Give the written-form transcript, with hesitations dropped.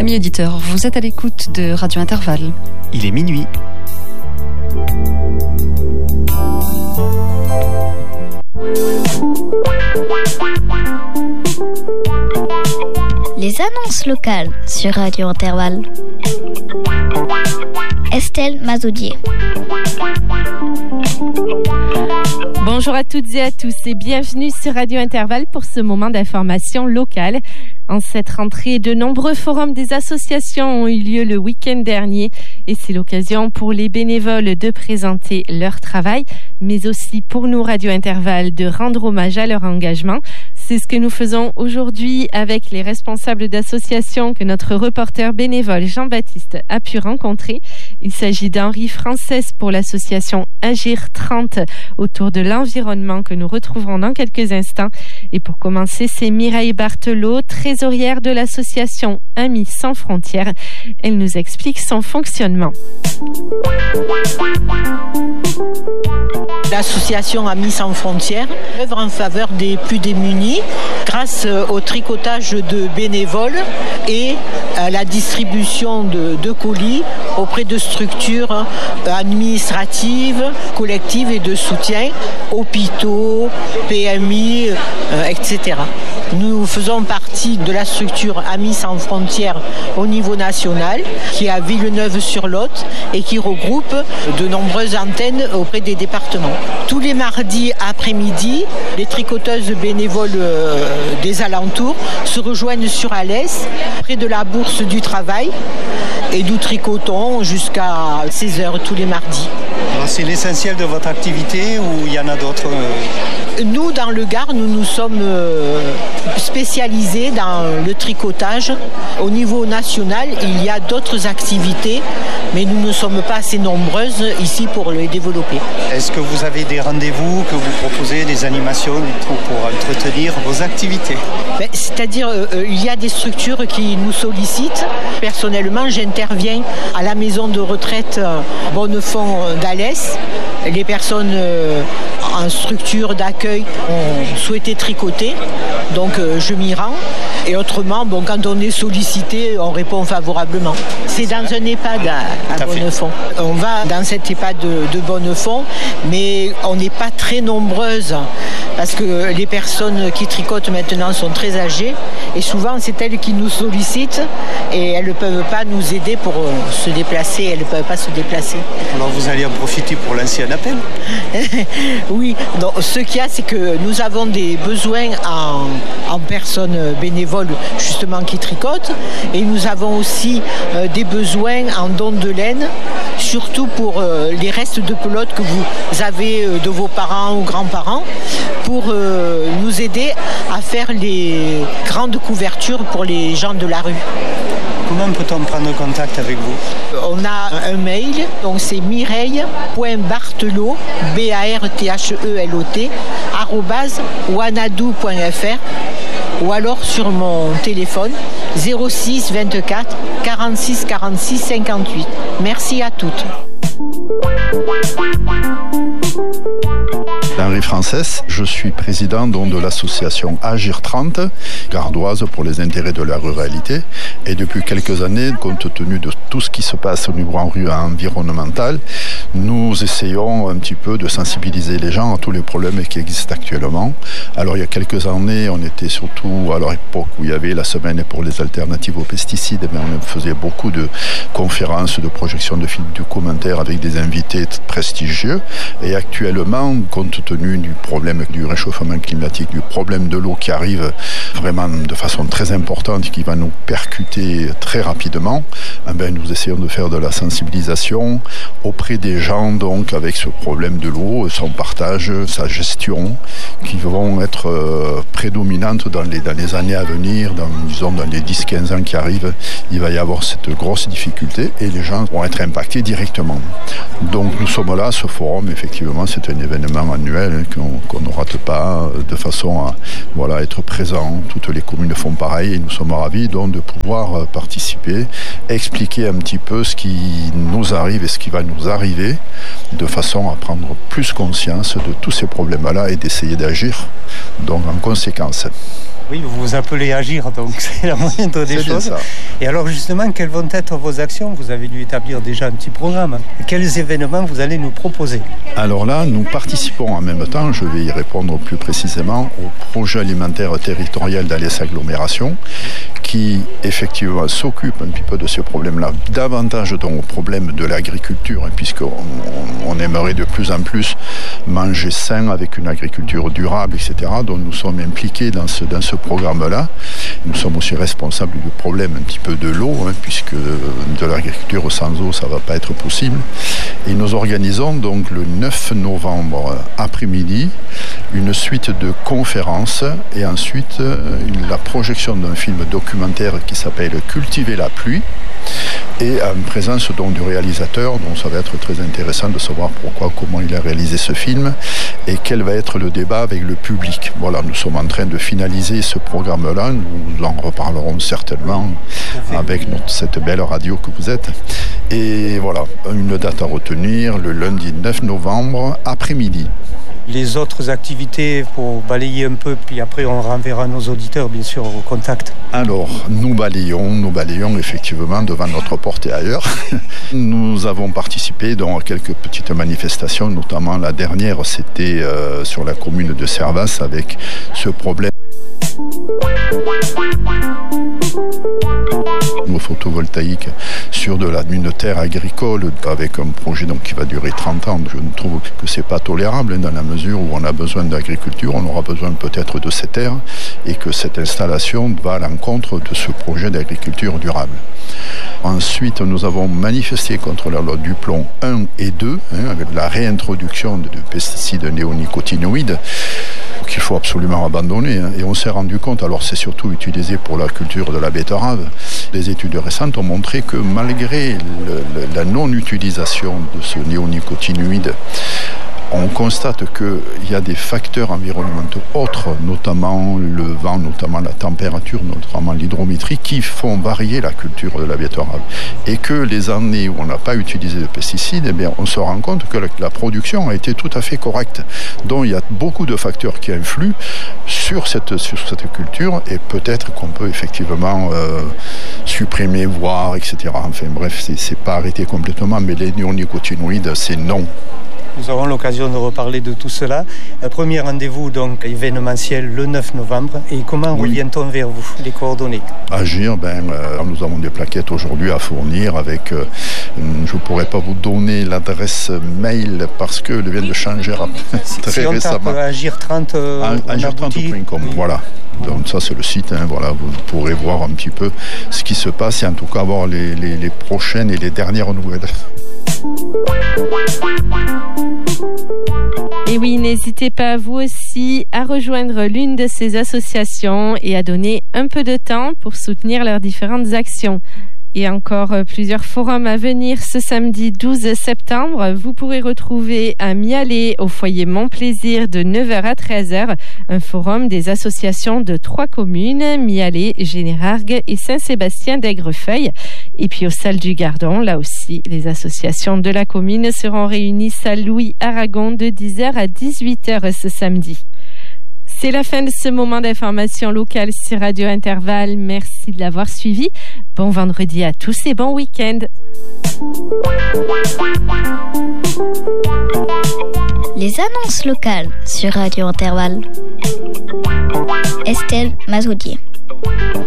Amis auditeurs, vous êtes à l'écoute de Radio Intervalle. Il est minuit. Les annonces locales sur Radio Intervalle. Estelle Mazoudier. Bonjour à toutes et à tous et bienvenue sur Radio Intervalle pour ce moment d'information locale. En cette rentrée, de nombreux forums des associations ont eu lieu le week-end dernier et c'est l'occasion pour les bénévoles de présenter leur travail, mais aussi pour nous, Radio Intervalle, de rendre hommage à leur engagement. C'est ce que nous faisons aujourd'hui avec les responsables d'associations que notre reporter bénévole Jean-Baptiste a pu rencontrer. Il s'agit d'Henri Frances pour l'association Agir 30 autour de l'environnement que nous retrouverons dans quelques instants. Et pour commencer, c'est Mireille Barthelot, trésorière de l'association Amis sans frontières. Elle nous explique son fonctionnement. L'association Amis sans frontières œuvre en faveur des plus démunis grâce au tricotage de bénévoles et à la distribution de colis auprès de structures administratives, collectives et de soutien, hôpitaux, PMI, etc. Nous faisons partie de la structure Amis sans frontières au niveau national qui est à Villeneuve-sur-Lot et qui regroupe de nombreuses antennes auprès des départements. Tous les mardis après-midi, les tricoteuses bénévoles des alentours se rejoignent sur Alès, près de la Bourse du Travail, et nous tricotons jusqu'à 16h tous les mardis. Alors, c'est l'essentiel de votre activité ou il y en a d'autres Nous, dans le Gard, nous sommes spécialisés dans le tricotage. Au niveau national, il y a d'autres activités, mais nous ne sommes pas assez nombreuses ici pour les développer. Est-ce que vous avez des rendez-vous que vous proposez, des animations pour entretenir vos activités? C'est-à-dire, il y a des structures qui nous sollicitent. Personnellement, j'interviens à la maison de retraite Bonnefond d'Alès. Les personnes en structure d'accueil ont souhaité tricoter, donc je m'y rends. Et autrement, quand on est sollicité, on répond favorablement. C'est dans un EHPAD à Bonnefond. On va dans cet EHPAD de Bonnefond, mais on n'est pas très nombreuses parce que les personnes qui tricotent maintenant sont très âgées et souvent c'est elles qui nous sollicitent et elles ne peuvent pas nous aider pour se déplacer, elles ne peuvent pas se déplacer. Alors vous allez en profiter pour lancer un appel? Oui, donc, ce qu'il y a, c'est que nous avons des besoins en personnes bénévoles justement qui tricotent et nous avons aussi des besoins en dons de laine, surtout pour les restes de pelote que vous avez de vos parents ou grands-parents, pour nous aider à faire les grandes couvertures pour les gens de la rue. Comment peut-on prendre contact avec vous? On a un mail, donc c'est mireille.barthelot, BARTHELOT, @wanadoo.fr ou alors sur mon téléphone 06 24 46 46 58. Merci à toutes. Henri Frances, je suis président de l'association Agir 30, gardoise pour les intérêts de la ruralité. Et depuis quelques années, compte tenu de tout ce qui se passe au niveau environnemental, nous essayons un petit peu de sensibiliser les gens à tous les problèmes qui existent actuellement. Alors il y a quelques années, on était surtout à l'époque où il y avait la semaine pour les alternatives aux pesticides, mais on faisait beaucoup de conférences, de projections de films documentaires avec des invités prestigieux. Et actuellement, compte tenu du problème du réchauffement climatique, du problème de l'eau qui arrive vraiment de façon très importante, qui va nous percuter très rapidement, nous essayons de faire de la sensibilisation auprès des gens, donc avec ce problème de l'eau, son partage, sa gestion, qui vont être prédominantes dans les années à venir, dans les 10-15 ans qui arrivent. Il va y avoir cette grosse difficulté et les gens vont être impactés directement. Donc nous sommes là, ce forum, effectivement, c'est un événement annuel qu'on ne rate pas, de façon à être présent toute toutes les communes font pareil et nous sommes ravis donc de pouvoir participer, expliquer un petit peu ce qui nous arrive et ce qui va nous arriver, de façon à prendre plus conscience de tous ces problèmes-là et d'essayer d'agir donc en conséquence. Oui, vous vous appelez Agir, donc c'est la moindre des choses. Ça. Et alors justement, quelles vont être vos actions ? Vous avez dû établir déjà un petit programme. Quels événements vous allez nous proposer ? Alors là, nous participons en même temps, je vais y répondre plus précisément, au projet alimentaire territorial d'Alès Agglomération, qui effectivement s'occupe un petit peu de ce problème-là, davantage au problème de l'agriculture, puisqu'on aimerait de plus en plus manger sain avec une agriculture durable, etc. Donc nous sommes impliqués dans ce programme-là. Nous sommes aussi responsables du problème un petit peu de l'eau, puisque de l'agriculture sans eau, ça ne va pas être possible. Et nous organisons donc le 9 novembre après-midi une suite de conférences et ensuite la projection d'un film documentaire qui s'appelle « Cultiver la pluie ». Et en présence donc du réalisateur, donc ça va être très intéressant de savoir comment il a réalisé ce film et quel va être le débat avec le public. Voilà, nous sommes en train de finaliser ce programme-là, nous en reparlerons certainement avec cette belle radio que vous êtes. Et voilà, une date à retenir, le lundi 9 novembre après-midi. Les autres activités pour balayer un peu, puis après on renverra nos auditeurs bien sûr au contact. Alors, nous balayons effectivement devant notre porte et ailleurs. Nous avons participé dans quelques petites manifestations, notamment la dernière, c'était sur la commune de Servas avec ce problème. Photovoltaïque sur une terre agricole avec un projet qui va durer 30 ans. Je trouve que c'est pas tolérable dans la mesure où on a besoin d'agriculture, on aura besoin peut-être de ces terres et que cette installation va à l'encontre de ce projet d'agriculture durable. Ensuite, nous avons manifesté contre la loi Duplon 1 et 2, avec la réintroduction de pesticides néonicotinoïdes qu'il faut absolument abandonner. Et on s'est rendu compte, alors c'est surtout utilisé pour la culture de la betterave, les études récentes ont montré que malgré la non-utilisation de ce néonicotinoïde, on constate qu'il y a des facteurs environnementaux autres, notamment le vent, notamment la température, notamment l'hydrométrie, qui font varier la culture de la betterave. Et que les années où on n'a pas utilisé de pesticides, on se rend compte que la production a été tout à fait correcte. Donc il y a beaucoup de facteurs qui influent sur cette culture et peut-être qu'on peut effectivement supprimer, voir, etc. Enfin bref, c'est pas arrêté complètement, mais les néonicotinoïdes, c'est non. Nous aurons l'occasion de reparler de tout cela. Premier rendez-vous donc événementiel le 9 novembre. Et comment revient-on vers vous, les coordonnées ? Agir, nous avons des plaquettes aujourd'hui à fournir avec, je ne pourrais pas vous donner l'adresse mail parce que je viens de changer très récemment. On tape Agir30 agir30.com, voilà. Donc ça c'est le site, voilà, vous pourrez voir un petit peu ce qui se passe et en tout cas voir les prochaines et les dernières nouvelles. Et oui, n'hésitez pas vous aussi à rejoindre l'une de ces associations et à donner un peu de temps pour soutenir leurs différentes actions. Et encore plusieurs forums à venir ce samedi 12 septembre. Vous pourrez retrouver à Mialet au foyer Mon Plaisir de 9h à 13h un forum des associations de 3 communes, Mialet, Générargues et Saint-Sébastien d'Aigrefeuille. Et puis au Salle du Gardon, là aussi, les associations de la commune seront réunies salle Louis Aragon de 10h à 18h ce samedi. C'est la fin de ce moment d'information locale sur Radio Intervalle. Merci de l'avoir suivi. Bon vendredi à tous et bon week-end. Les annonces locales sur Radio Intervalle. Estelle Mazoudier.